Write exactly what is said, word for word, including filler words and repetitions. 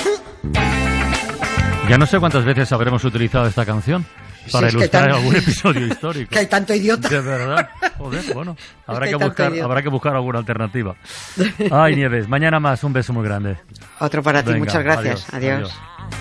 Ya no sé cuántas veces habremos utilizado esta canción para sí, ilustrar tan... algún episodio histórico. Que hay tanto idiota. De verdad. Joder, bueno, habrá es que, que buscar, habrá que buscar alguna alternativa. Ay, Nieves, mañana más, un beso muy grande. Otro para ti, Venga, muchas gracias. adiós. adiós. adiós.